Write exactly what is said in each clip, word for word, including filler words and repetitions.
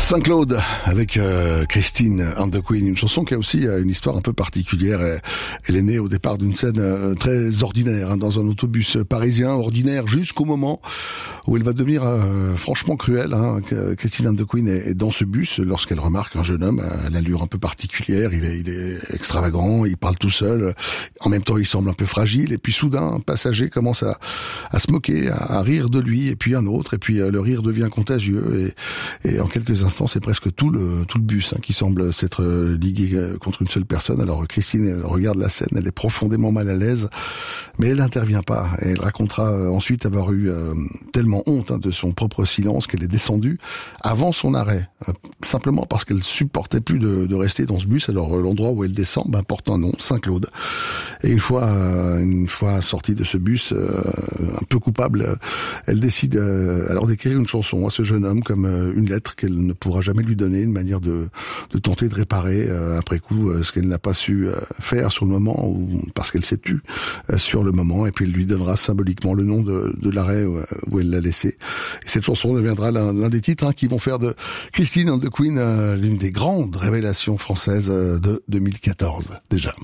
Saint-Claude avec euh, Christine and the Queen, une chanson qui a aussi euh, une histoire un peu particulière. Elle, elle est née au départ d'une scène euh, très ordinaire, hein, dans un autobus parisien, ordinaire jusqu'au moment où elle va devenir euh, franchement cruelle. Hein. Christine and the Queen est, est dans ce bus lorsqu'elle remarque un jeune homme à l'allure un peu particulière. Il est, il est extravagant, il parle tout seul, en même temps il semble un peu fragile, et puis soudain un passager commence à, à se moquer, à, à rire de lui, et puis un autre, et puis euh, le rire devient contagieux, et, et en quelques instants c'est presque tout le tout le bus hein, qui semble s'être euh, ligué euh, contre une seule personne. Alors Christine elle regarde la scène, elle est profondément mal à l'aise, mais elle n'intervient pas, et elle racontera euh, ensuite avoir eu euh, tellement honte hein, de son propre silence qu'elle est descendue avant son arrêt, euh, simplement parce qu'elle supportait plus de, de rester dans ce bus. Alors euh, l'endroit où elle descend ben, porte un nom, Saint-Claude, et une fois euh, une fois sortie de ce bus euh, un peu coupable, elle décide euh, alors d'écrire une chanson à ce jeune homme comme euh, une lettre qu'elle ne pourra jamais lui donner, une manière de, de tenter de réparer euh, après coup euh, ce qu'elle n'a pas su euh, faire sur le moment, ou parce qu'elle s'est tue euh, sur le moment, et puis elle lui donnera symboliquement le nom de, de l'arrêt où, où elle l'a laissé. Et cette chanson deviendra l'un, l'un des titres hein, qui vont faire de Christine and the Queen euh, l'une des grandes révélations françaises euh, de deux mille quatorze déjà.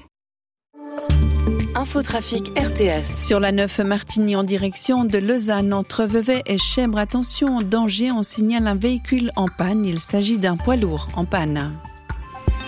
Infotrafic R T S. Sur la neuf Martigny en direction de Lausanne, entre Vevey et Chèvres, attention, danger, on signale un véhicule en panne. Il s'agit d'un poids lourd en panne.